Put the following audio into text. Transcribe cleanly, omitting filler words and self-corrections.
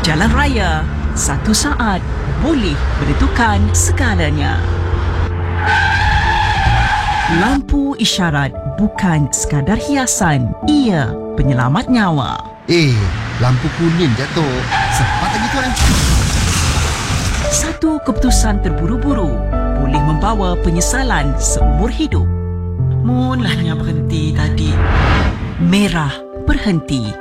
Jalan raya, satu saat boleh menentukan segalanya. Lampu isyarat bukan sekadar hiasan, ia penyelamat nyawa. Lampu kuning jatuh. Cepat lagi tuan. Satu keputusan terburu-buru boleh membawa penyesalan seumur hidup. Munlahnya berhenti tadi. Merah berhenti.